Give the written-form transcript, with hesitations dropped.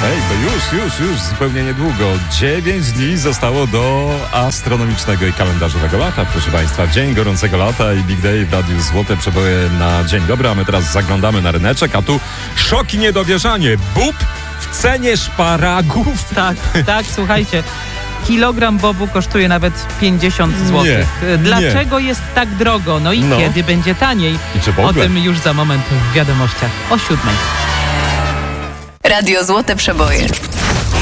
Już zupełnie niedługo. 9 dni zostało do astronomicznego i kalendarzowego lata, proszę Państwa. Dzień gorącego lata i Big Day w Radiu Złote Przeboje na dzień dobry, a my teraz zaglądamy na ryneczek, a tu szok i niedowierzanie. Bób w cenie szparagów. Tak, słuchajcie. Kilogram bobu kosztuje nawet 50 zł. Dlaczego jest tak drogo? No i kiedy będzie taniej? I czy w ogóle? O tym już za moment w wiadomościach o 7:00. Radio Złote Przeboje.